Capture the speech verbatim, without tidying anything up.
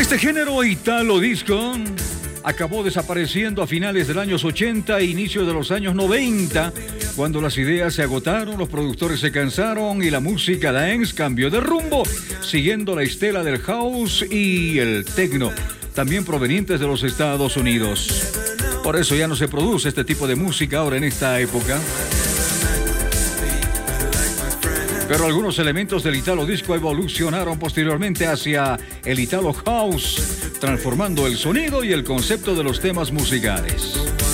Este género italo disco acabó desapareciendo a finales del años ochenta e inicio de los años noventa, cuando las ideas se agotaron, los productores se cansaron y la música dance cambió de rumbo, siguiendo la estela del house y el techno, también provenientes de los Estados Unidos. Por eso ya no se produce este tipo de música ahora en esta época. Pero algunos elementos del Italo Disco evolucionaron posteriormente hacia el Italo House, transformando el sonido y el concepto de los temas musicales.